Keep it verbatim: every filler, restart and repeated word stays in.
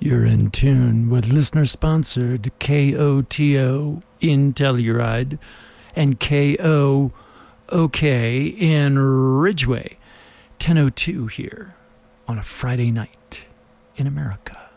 You're in tune with listener-sponsored K O T O in Telluride and K O O K in Ridgeway. ten oh two here on a Friday night in America.